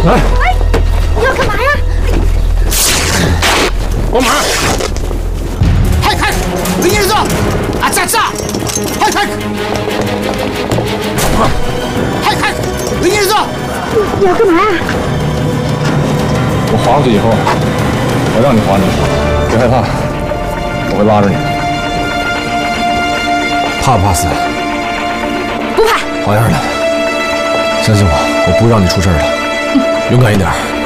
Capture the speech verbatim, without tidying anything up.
来！ 哎，你要干嘛呀？ 帮忙！ 嗨嗨，林日子，啊炸炸！嗨嗨！嗨嗨，林日子， 你要干嘛呀？ 我划过去以后，我让你划你，别害怕，我会拉着你。怕不怕死？ 不怕。 好样的！相信我，我不会让你出事的。勇敢一点。